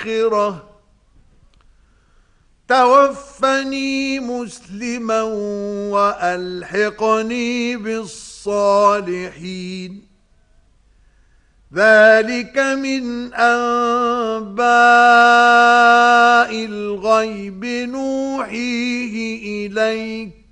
الآخرة توفني مسلما وألحقني بالصالحين ذلك من أنباء الغيب نوحيه إليك